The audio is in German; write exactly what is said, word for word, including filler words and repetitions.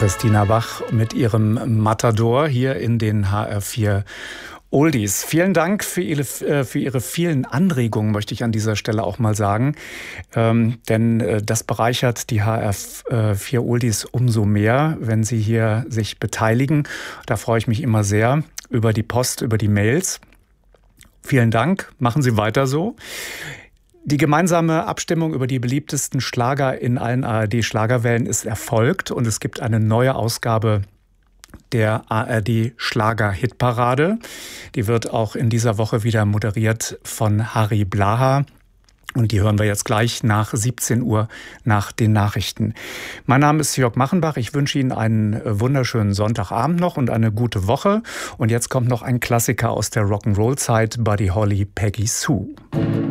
Christina Bach mit ihrem Matador hier in den H R vier Oldies. Vielen Dank für Ihre, für Ihre vielen Anregungen, möchte ich an dieser Stelle auch mal sagen. Ähm, denn äh, das bereichert die H R vier Oldies umso mehr, wenn Sie hier sich beteiligen. Da freue ich mich immer sehr über die Post, über die Mails. Vielen Dank, machen Sie weiter so. Die gemeinsame Abstimmung über die beliebtesten Schlager in allen A R D-Schlagerwellen ist erfolgt und es gibt eine neue Ausgabe der A R D-Schlager-Hitparade. Die wird auch in dieser Woche wieder moderiert von Harry Blaha. Und die hören wir jetzt gleich nach siebzehn Uhr nach den Nachrichten. Mein Name ist Jörg Machenbach. Ich wünsche Ihnen einen wunderschönen Sonntagabend noch und eine gute Woche. Und jetzt kommt noch ein Klassiker aus der Rock'n'Roll-Zeit, Buddy Holly, Peggy Sue.